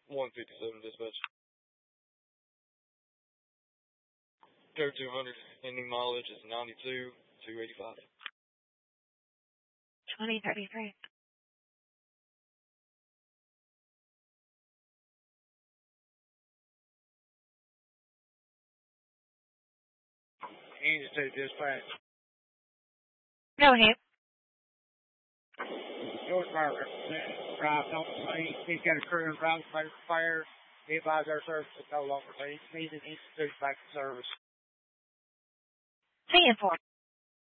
157 dispatch. 3200, ending mileage is 92, 285. 2033. Engine 2 dispatch. Go ahead. George Fire representative arrived on the scene. He's got a crew and driver fire. He advised our service is no longer needed. Engine 2 back to service. 10-4.